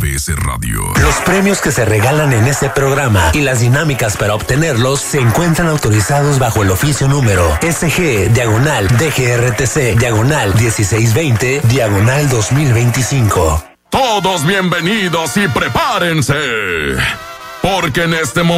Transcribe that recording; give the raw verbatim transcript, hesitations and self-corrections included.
B S Radio. Los premios que se regalan en este programa y las dinámicas para obtenerlos se encuentran autorizados bajo el oficio número S G, diagonal, D G R T C, diagonal, dieciséis veinte, diagonal dos mil veinticinco. Todos bienvenidos y prepárense, porque en este momento